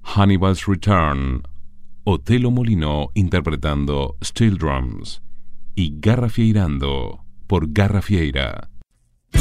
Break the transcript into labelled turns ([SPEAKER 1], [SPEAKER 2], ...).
[SPEAKER 1] Hannibal's Return, Otelo Molino interpretando Steel Drums y Garrafieirando por Garrafieira.